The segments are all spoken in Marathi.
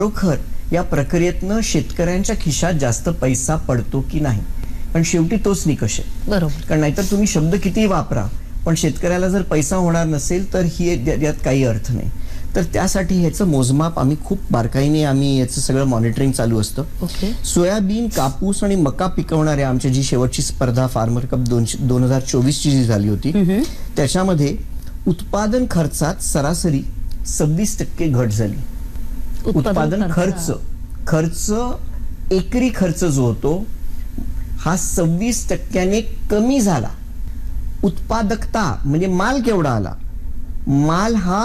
खरोखर या प्रक्रियेतनं शेतकऱ्यांच्या खिशात जास्त पैसा पडतो की नाही, पण शेवटी तोच निकष आहे. बरोबर. कारण नाहीतर तुम्ही शब्द कितीही वापरा, पण शेतकऱ्याला जर पैसा होणार नसेल तर यात काही अर्थ नाही. तर त्यासाठी ह्याचं मोजमाप आम्ही खूप बारकाईने याचं सगळं मॉनिटरिंग चालू असतं. सोयाबीन, कापूस आणि मका पिकवणाऱ्या आमची जी शेवटची स्पर्धा फार्मर कप 2024 ची जी झाली होती, त्याच्यामध्ये उत्पादन खर्चात सरासरी 26% घट झाली. उत्पादन खर्च एकरी खर्च जो होतो हा 26% कमी झाला. उत्पादकता म्हणजे माल केवढा आला, माल हा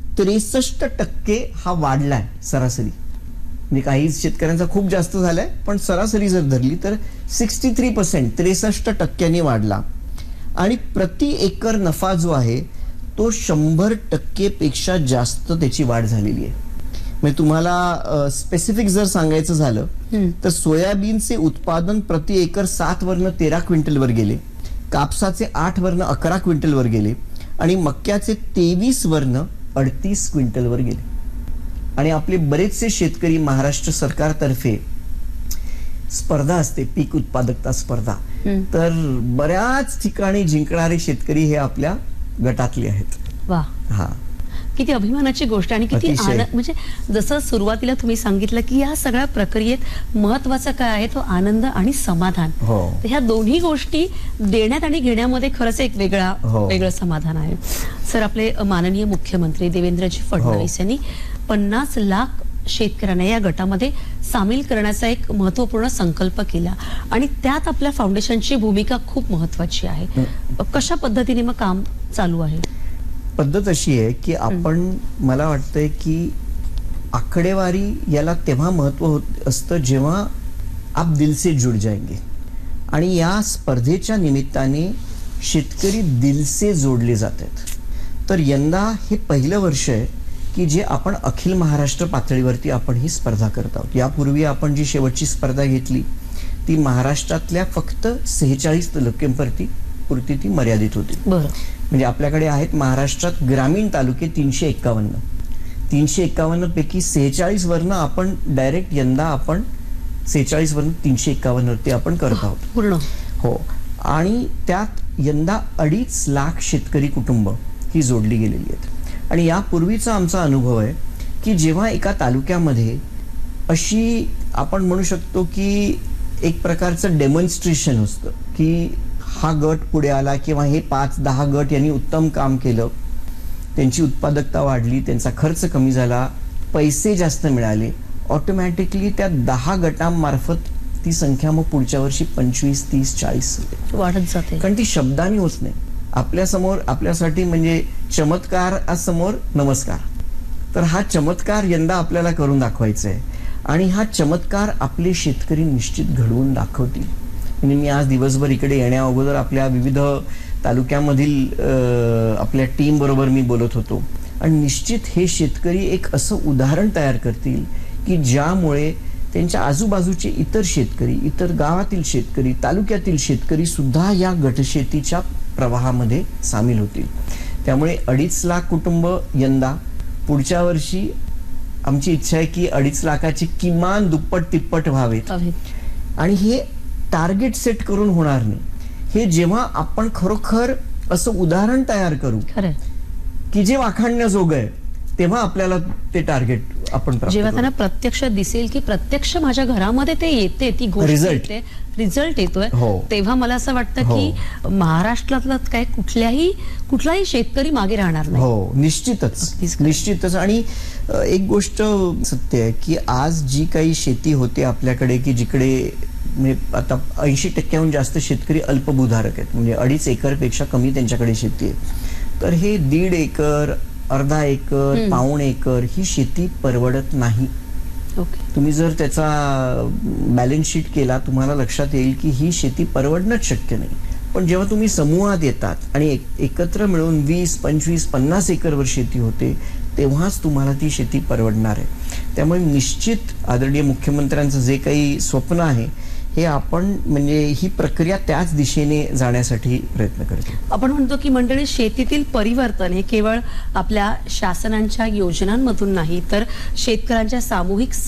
63% हा वाढलाय सरासरी. म्हणजे काही शेतकऱ्यांचा खूप जास्त झालाय, पण सरासरी जर धरली तर 63%, 63% वाढला. आणि प्रति एकर नफा जो आहे तो 100% पेक्षा जास्त त्याची वाढ झालेली आहे. म्हणजे तुम्हाला स्पेसिफिक जर सांगायचं झालं तर सोयाबीनचे उत्पादन प्रति एकर 7 वरनं 13 क्विंटलवर गेले, कापसाचे 8 वरनं 11 क्विंटलवर गेले आणि मक्याचे 23 वरनं 38 क्विंटलवर गेले. आणि आपले बरेचसे शेतकरी महाराष्ट्र सरकारतर्फे स्पर्धा असते, पीक उत्पादकता स्पर्धा, तर बऱ्याच ठिकाणी जिंकणारे शेतकरी हे आपल्या गटातले आहेत. वा, हा किती अभिमानाची गोष्ट. आणि किती म्हणजे जसं सुरुवातीला तुम्ही सांगितलं की या सगळ्या प्रक्रियेत महत्वाचं काय आहे, तो आनंद आणि समाधान. तर ह्या दोन्ही गोष्टी देण्यात आणि घेण्यामध्ये खरंच एक वेगळं समाधान आहे. सर, आपले माननीय मुख्यमंत्री देवेंद्रजी फडणवीस यांनी 50 लाख शेतकऱ्यांना या गटामध्ये सामील करण्याचा एक महत्वपूर्ण संकल्प केला आणि त्यात आपल्या फाउंडेशनची भूमिका खूप महत्वाची आहे. कशा पद्धतीने मग काम चालू आहे? पद्धत अशी आहे की आपण, मला वाटतंय की आकडेवारी याला तेव्हा महत्व असतं जेव्हा आप दिल से जुड़ जाएंगे. आणि या स्पर्धेच्या निमित्ताने शेतकरी दिल से जोडले जातात. तर यंदा हे पहिलं वर्ष आहे की जे आपण अखिल महाराष्ट्र पातळीवरती आपण ही स्पर्धा करत आहोत. यापूर्वी आपण जी शेवटची स्पर्धा घेतली ती महाराष्ट्रातल्या फक्त 46 तालुक्यांपुरती ती मर्यादित होती. म्हणजे आपल्याकडे आहेत महाराष्ट्रात ग्रामीण तालुके 351 पैकी 46 वरनं आपण डायरेक्ट यंदा आपण 46 वरनं 351 वरती आपण करत आहोत पूर्ण. हो. आणि त्यात यंदा 2.5 लाख शेतकरी कुटुंब ही जोडली गेलेली आहेत. आणि यापूर्वीचा आमचा अनुभव आहे की जेव्हा एका तालुक्यामध्ये अशी आपण म्हणू शकतो की एक प्रकारचं डेमॉन्स्ट्रेशन असतं की हा गट पुढे आला किंवा हे 5-10 गट यांनी उत्तम काम केलं, त्यांची उत्पादकता वाढली, त्यांचा खर्च कमी झाला, पैसे जास्त मिळाले, ऑटोमॅटिकली त्या 10 गटांमार्फत ती संख्या मग पुढच्या वर्षी 25, 30, 40 वाढत जाते. कारण ती शब्दांनी होत नाही. आपल्यासमोर, आपल्यासाठी म्हणजे चमत्कार समोर नमस्कार. तर हा चमत्कार यंदा आपल्याला करून दाखवायचा आहे आणि हा चमत्कार आपले शेतकरी निश्चित घडवून दाखवतील. म्हणजे मी आज दिवसभर इकडे येण्या अगोदर आपल्या विविध तालुक्यामधील आपल्या टीम बरोबर मी बोलत होतो आणि निश्चित हे शेतकरी एक असं उदाहरण तयार करतील की ज्यामुळे त्यांच्या आजूबाजूचे इतर शेतकरी, इतर गावातील शेतकरी, तालुक्यातील शेतकरी सुद्धा या गटशेतीच्या प्रवाहामध्ये सामील होतील. त्यामुळे 2.5 लाख कुटुंब यंदा, पुढच्या वर्षी आमची इच्छा आहे की 2.5 लाखाची किमान दुप्पट तिप्पट व्हावेत. आणि हे टार्गेट सेट करून होणार नाही. हे जेव्हा आपण खरोखर असं उदाहरण तयार करू की जे वाखाणण्याजोगं आहे, तेव्हा आपल्याला ते टार्गेट आपण जेव्हा त्यांना प्रत्यक्ष दिसेल की प्रत्यक्ष माझ्या घरामध्ये ते येते, ती गोष्ट येते, रिझल्ट येतोय, तेव्हा मला असं वाटतं की महाराष्ट्रातला काय कुठलाही शेतकरी मागे राहणार नाही. हो, निश्चितच. आणि एक गोष्ट सत्य आहे की आज जी काही शेती होते आपल्याकडे की जिकडे म्हणजे आता 80% जास्त शेतकरी अल्पभूधारक आहेत, म्हणजे 2.5 एकरपेक्षा कमी त्यांच्याकडे शेती आहे. तर हे 1.5 एकर, अर्धा एकर, पाऊण एकर ही शेती परवडत नाही. तुम्ही जर त्याचा बॅलन्स शीट केला तुम्हाला लक्षात येईल की ही शेती परवडणंच शक्य नाही. पण जेव्हा तुम्ही समूहात येतात आणि एकत्र मिळून 20, 25, 50 एकरवर शेती होते, तेव्हाच तुम्हाला ती शेती परवडणार आहे. त्यामुळे निश्चित आदरणीय मुख्यमंत्र्यांचं जे काही स्वप्न आहे हे आपण म्हणजे ही प्रक्रिया त्याच दिशेने जाण्यासाठी प्रयत्न करतो. आपण म्हणतो की मंडळी, शेतीतील परिवर्तन हे केवळ आपल्या शासनांच्या योजनांमधून नाही, तर शेतकऱ्यांच्या सामूहिक